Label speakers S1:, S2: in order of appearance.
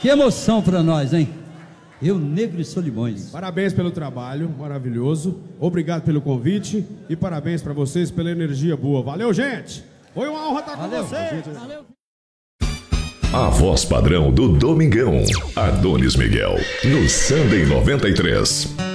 S1: Que emoção para nós, hein? Eu, Negro e Solimões.
S2: Parabéns pelo trabalho, maravilhoso. Obrigado pelo convite e parabéns para vocês pela energia boa. Valeu, gente! Foi uma honra estar com vocês. Valeu.
S3: A voz padrão do Domingão, Adonis Miguel, no Sunday 93.